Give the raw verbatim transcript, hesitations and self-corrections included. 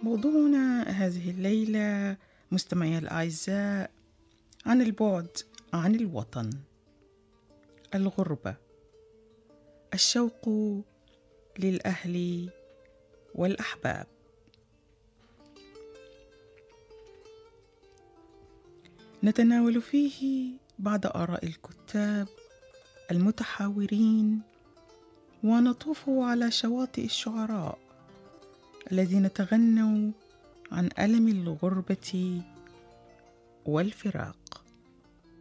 موضوعنا هذه الليلة مستمعي الأعزاء عن البعد عن الوطن، الغربة، الشوق للأهل والأحباب. نتناول فيه بعض آراء الكتاب المتحاورين، ونطوف على شواطئ الشعراء الذين تغنوا عن ألم الغربة والفراق.